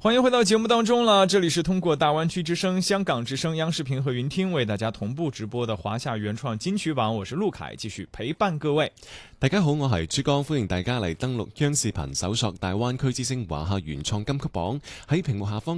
欢迎回到节目当中了，这里是通过大湾区之声、香港之声、央视频和云听为大家同步直播的华夏原創金曲榜，我是陸凱，繼續陪伴各位。 大家好，我係珠江，歡迎大家嚟登錄央視頻搜索大灣區之聲華夏原創金曲榜，喺屏幕下方